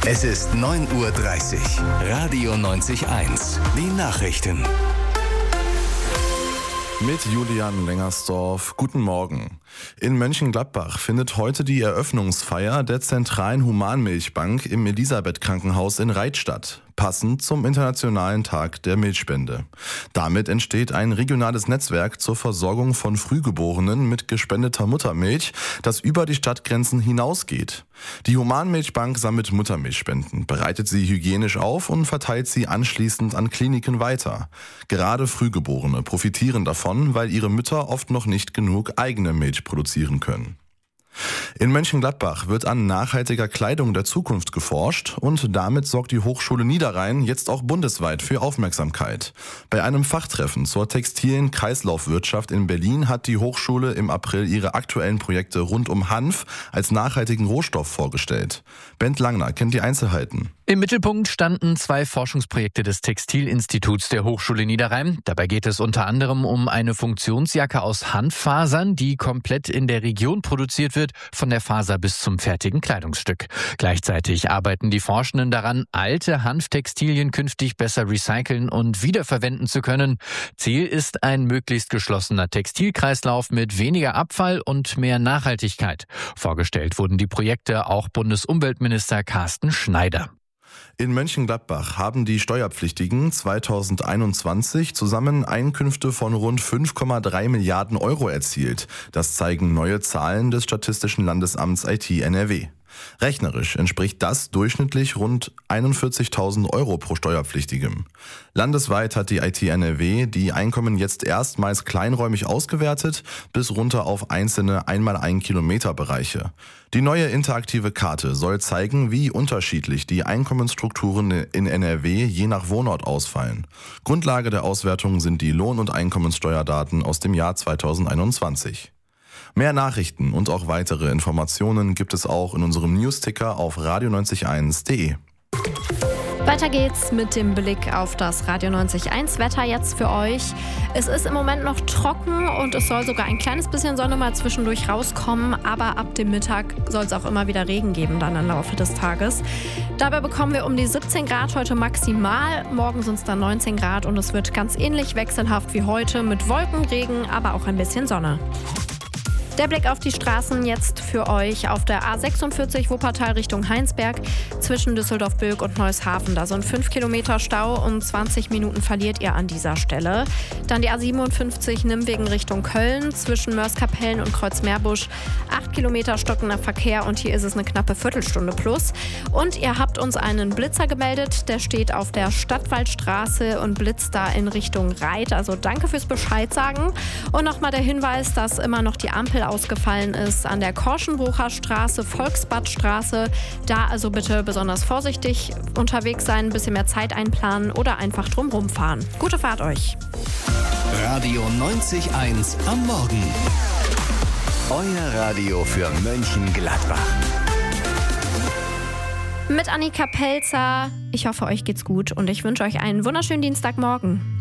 Es ist 9:30 Uhr. Radio 90.1. Die Nachrichten. Mit Julian Lengersdorf. Guten Morgen. In Mönchengladbach findet heute die Eröffnungsfeier der zentralen Humanmilchbank im Elisabeth-Krankenhaus in Reit statt, passend zum Internationalen Tag der Milchspende. Damit entsteht ein regionales Netzwerk zur Versorgung von Frühgeborenen mit gespendeter Muttermilch, das über die Stadtgrenzen hinausgeht. Die Humanmilchbank sammelt Muttermilchspenden, bereitet sie hygienisch auf und verteilt sie anschließend an Kliniken weiter. Gerade Frühgeborene profitieren davon, weil ihre Mütter oft noch nicht genug eigene Milch produzieren können. In Mönchengladbach wird an nachhaltiger Kleidung der Zukunft geforscht und damit sorgt die Hochschule Niederrhein jetzt auch bundesweit für Aufmerksamkeit. Bei einem Fachtreffen zur textilen Kreislaufwirtschaft in Berlin hat die Hochschule im April ihre aktuellen Projekte rund um Hanf als nachhaltigen Rohstoff vorgestellt. Bent Langner kennt die Einzelheiten. Im Mittelpunkt standen 2 Forschungsprojekte des Textilinstituts der Hochschule Niederrhein. Dabei geht es unter anderem um eine Funktionsjacke aus Hanffasern, die komplett in der Region produziert wird, von der Faser bis zum fertigen Kleidungsstück. Gleichzeitig arbeiten die Forschenden daran, alte Hanftextilien künftig besser recyceln und wiederverwenden zu können. Ziel ist ein möglichst geschlossener Textilkreislauf mit weniger Abfall und mehr Nachhaltigkeit. Vorgestellt wurden die Projekte auch Bundesumweltminister Carsten Schneider. In Mönchengladbach haben die Steuerpflichtigen 2021 zusammen Einkünfte von rund 5,3 Milliarden Euro erzielt. Das zeigen neue Zahlen des Statistischen Landesamts IT NRW. Rechnerisch entspricht das durchschnittlich rund 41.000 Euro pro Steuerpflichtigem. Landesweit hat die IT NRW die Einkommen jetzt erstmals kleinräumig ausgewertet, bis runter auf einzelne 1x1-Kilometer-Bereiche. Die neue interaktive Karte soll zeigen, wie unterschiedlich die Einkommensstrukturen in NRW je nach Wohnort ausfallen. Grundlage der Auswertung sind die Lohn- und Einkommenssteuerdaten aus dem Jahr 2021. Mehr Nachrichten und auch weitere Informationen gibt es auch in unserem Newsticker auf radio901.de. Weiter geht's mit dem Blick auf das Radio 90.1 Wetter jetzt für euch. Es ist im Moment noch trocken und es soll sogar ein kleines bisschen Sonne mal zwischendurch rauskommen, aber ab dem Mittag soll es auch immer wieder Regen geben dann im Laufe des Tages. Dabei bekommen wir um die 17 Grad heute maximal, morgen sind es dann 19 Grad und es wird ganz ähnlich wechselhaft wie heute mit Wolken, Regen, aber auch ein bisschen Sonne. Der Blick auf die Straßen jetzt für euch auf der A46 Wuppertal Richtung Heinsberg zwischen Düsseldorf-Bilk und Neushafen. Da sind 5 Kilometer Stau und 20 Minuten verliert ihr an dieser Stelle. Dann die A57 Nimwegen Richtung Köln zwischen Mörs-Kapellen und Kreuzmeerbusch. 8 Kilometer stockender Verkehr und hier ist es eine knappe Viertelstunde plus. Und ihr habt uns einen Blitzer gemeldet, der steht auf der Stadtwaldstraße und blitzt da in Richtung Reit. Also danke fürs Bescheid sagen. Und nochmal der Hinweis, dass immer noch die Ampel ausgefallen ist an der Korschenbrucher Straße, Volksbadstraße. Da also bitte besonders vorsichtig unterwegs sein, ein bisschen mehr Zeit einplanen oder einfach drumherum fahren. Gute Fahrt euch. Radio 90.1 am Morgen. Euer Radio für Mönchengladbach. Mit Annika Pelzer. Ich hoffe, euch geht's gut und ich wünsche euch einen wunderschönen Dienstagmorgen.